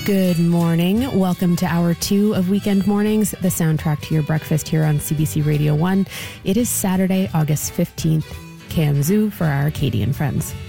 Good morning. Welcome to hour 2 of Weekend Mornings, the soundtrack to your breakfast here on CBC Radio 1. It is Saturday, August 15th. Kanzu for our Acadian friends.